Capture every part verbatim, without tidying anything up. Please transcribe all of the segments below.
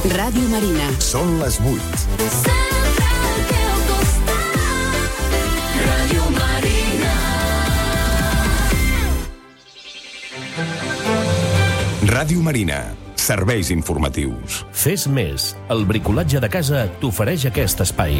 Ràdio Marina. Són les vuit. Sempre al teu costat. Ràdio Marina. Ràdio Marina. Serveis informatius. Fes més. El bricolatge de casa t'ofereix aquest espai.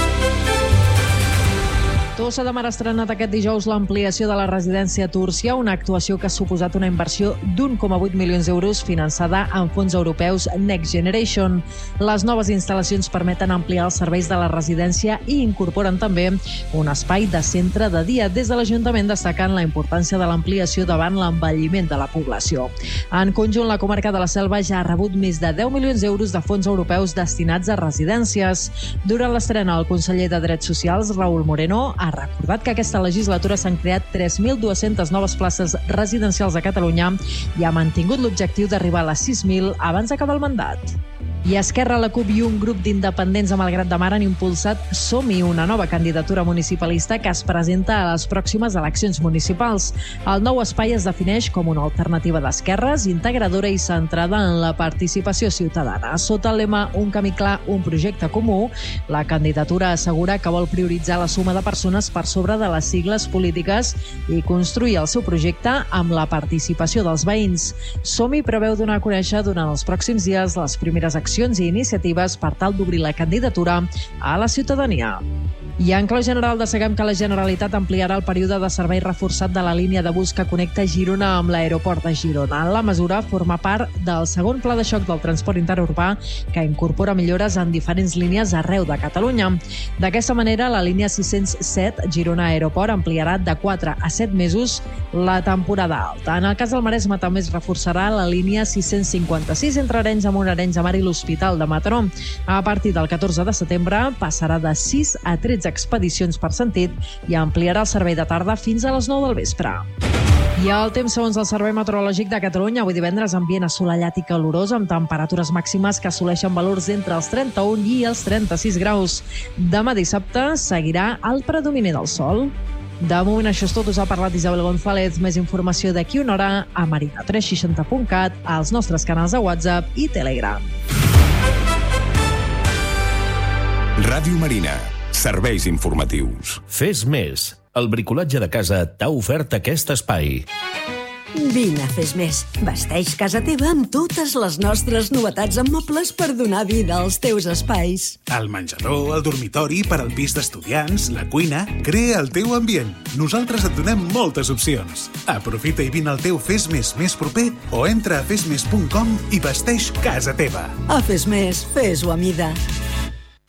Tossa de Mar ha estrenat aquest dijous l'ampliació de la residència Túrcia, una actuació que ha suposat una inversió d'un coma vuit milions d'euros finançada amb fons europeus Next Generation. Les noves instal·lacions permeten ampliar els serveis de la residència i incorporen també un espai de centre de dia, des de l'Ajuntament destacant la importància de l'ampliació davant l'envelliment de la població. En conjunt, la comarca de la Selva ja ha rebut més de deu milions d'euros de fons europeus destinats a residències. Durant l'estrena, el conseller de Drets Socials, Raúl Moreno, ha recordat que aquesta legislatura s'han creat tres mil dues-centes noves places residencials a Catalunya i ha mantingut l'objectiu d'arribar a les sis mil abans d'acabar el mandat. I Esquerra, la CUP i un grup d'independents a Malgrat de Mar han impulsat Som-hi, una nova candidatura municipalista que es presenta a les pròximes eleccions municipals. El nou espai es defineix com una alternativa d'esquerres, integradora i centrada en la participació ciutadana. Sota el lema Un camí clar, un projecte comú, la candidatura assegura que vol prioritzar la suma de persones per sobre de les sigles polítiques i construir el seu projecte amb la participació dels veïns. Som-hi preveu donar a conèixer durant els pròxims dies les primeres accions i iniciatives per tal d'obrir la candidatura a la ciutadania. I en clau general desseguem que la Generalitat ampliarà el període de servei reforçat de la línia de bus que connecta Girona amb l'aeroport de Girona. La mesura forma part del segon pla de xoc del transport interurbà que incorpora millores en diferents línies arreu de Catalunya. D'aquesta manera, la línia sis-cents set Girona Aeroport ampliarà de quatre a set mesos la temporada alta. En el cas del Maresme també es reforçarà la línia sis-cents cinquanta-sis entre Arenys de Munt, Arenys de Mar i l'Hospital de Mataró. A partir del catorze de setembre passarà de sis a tretze expedicions per sentit i ampliarà el servei de tarda fins a les nou del vespre. I el temps segons el Servei Meteorològic de Catalunya, avui divendres ambient assolellat i calorós amb temperatures màximes que assoleixen valors entre els trenta-un i els trenta-sis graus. Demà dissabte seguirà el predomini del sol. De moment això és tot, us ha parlat Isabel González. Més informació d'aquí una hora a marina tres seixanta punt cat, als nostres canals de WhatsApp i Telegram. Ràdio Marina. Serveis informatius. Fes més. El bricolatge de casa t'ha ofert aquest espai. Vine a Fes Més. Vesteix casa teva amb totes les nostres novetats en mobles per donar vida als teus espais. El menjador, el dormitori, per al pis d'estudiants, la cuina... Crea el teu ambient. Nosaltres et donem moltes opcions. Aprofita i vine al teu Fes Més més proper o entra a fes més punt com i vesteix casa teva. A Fes Més, fes-ho a mida.